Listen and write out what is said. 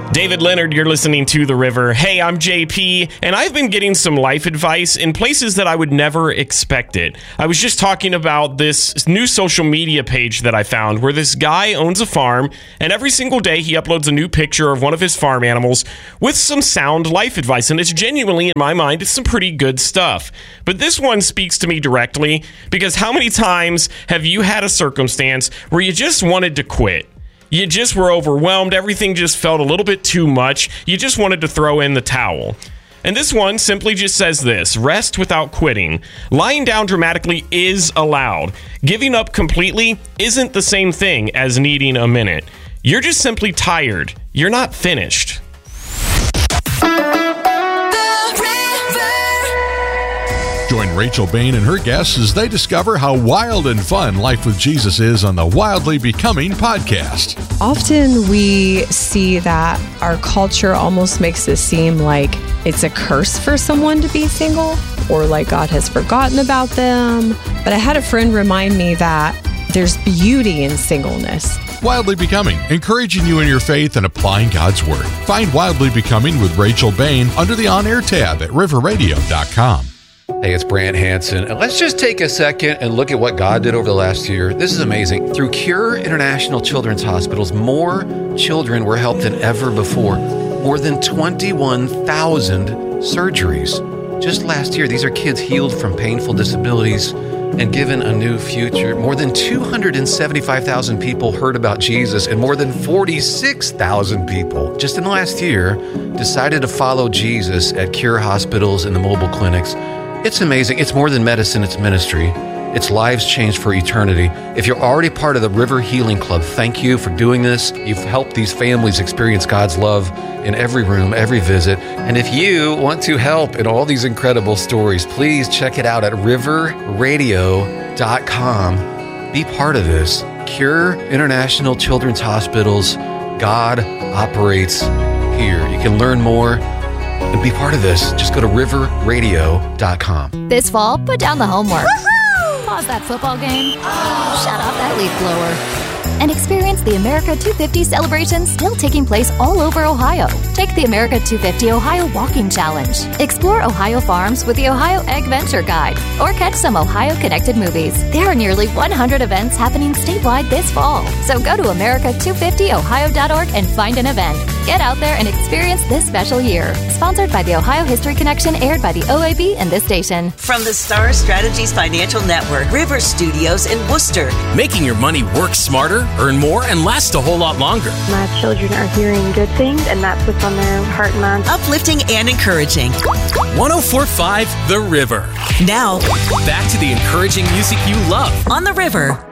David Leonard, you're listening to The River. Hey, I'm JP, and I've been getting some life advice in places that I would never expect it. I was just talking about this new social media page that I found where this guy owns a farm, and every single day he uploads a new picture of one of his farm animals with some sound life advice, and it's genuinely, in my mind, it's some pretty good stuff. But this one speaks to me directly, because how many times have you had a circumstance where you just wanted to quit? You just were overwhelmed. Everything just felt a little bit too much. You just wanted to throw in the towel. And this one simply just says this: rest without quitting. Lying down dramatically is allowed. Giving up completely isn't the same thing as needing a minute. You're just simply tired. You're not finished. Join Rachel Bain and her guests as they discover how wild and fun life with Jesus is on the Wildly Becoming podcast. Often we see that our culture almost makes it seem like it's a curse for someone to be single, or like God has forgotten about them. But I had a friend remind me that there's beauty in singleness. Wildly Becoming, encouraging you in your faith and applying God's Word. Find Wildly Becoming with Rachel Bain under the On Air tab at riverradio.com. Hey, it's Brant Hansen, and let's just take a second and look at what God did over the last year. This is amazing. Through Cure International Children's Hospitals, more children were helped than ever before. More than 21,000 surgeries. Just last year, these are kids healed from painful disabilities and given a new future. More than 275,000 people heard about Jesus, and more than 46,000 people just in the last year decided to follow Jesus at Cure hospitals and the mobile clinics. It's amazing. It's more than medicine, it's ministry. It's lives changed for eternity. If you're already part of the River Healing Club, thank you for doing this. You've helped these families experience God's love in every room, every visit. And if you want to help in all these incredible stories, please check it out at riverradio.com. Be part of this. Cure International Children's Hospitals. God operates here. You can learn more and be part of this. Just go to riverradio.com. This fall, put down the homework. Woo-hoo! Pause that football game. Shut off that leaf blower. And experience the America 250 celebration still taking place all over Ohio. Take the America 250 Ohio Walking Challenge. Explore Ohio farms with the Ohio Egg Venture Guide, or catch some Ohio-connected movies. There are nearly 100 events happening statewide this fall. So go to America250ohio.org and find an event. Get out there and experience this special year. Sponsored by the Ohio History Connection, aired by the OAB and this station. From the Star Strategies Financial Network, River Studios in Worcester. Making your money work smarter, earn more, and last a whole lot longer. My children are hearing good things, and that's what's on their heart and mind. Uplifting and encouraging. 104.5 The River. Now, back to the encouraging music you love on The River.